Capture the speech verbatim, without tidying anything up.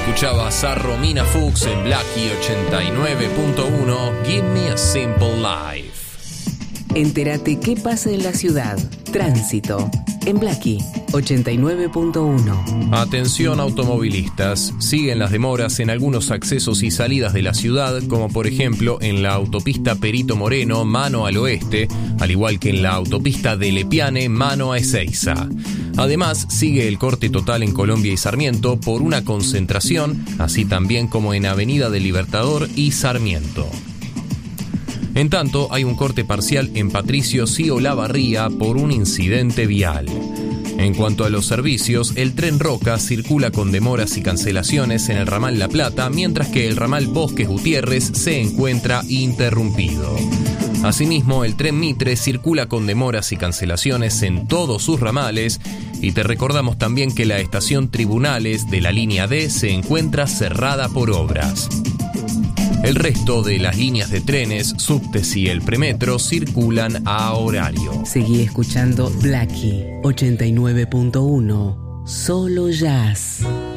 Escuchabas a Romina Fuchs en Blackie ochenta y nueve punto uno, Give Me a Simple Life. Entérate qué pasa en la ciudad. Tránsito en Blackie ochenta y nueve punto uno. Atención automovilistas, siguen las demoras en algunos accesos y salidas de la ciudad, como por ejemplo en la autopista Perito Moreno, mano al oeste, al igual que en la autopista de Lepiane, mano a Ezeiza. Además, sigue el corte total en Colombia y Sarmiento por una concentración, así también como en Avenida del Libertador y Sarmiento. En tanto, hay un corte parcial en Patricios y Olavarría por un incidente vial. En cuanto a los servicios, el tren Roca circula con demoras y cancelaciones en el ramal La Plata, mientras que el ramal Bosques Gutiérrez se encuentra interrumpido. Asimismo, el tren Mitre circula con demoras y cancelaciones en todos sus ramales, y te recordamos también que la estación Tribunales de la línea D se encuentra cerrada por obras. El resto de las líneas de trenes, subtes y el premetro circulan a horario. Seguí escuchando Blackie ochenta y nueve punto uno, solo jazz.